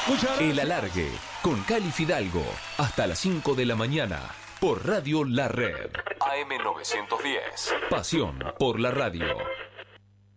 El Alargue, con Cali Fidalgo, hasta las 5 de la mañana, por Radio La Red. AM 910. Pasión por la radio.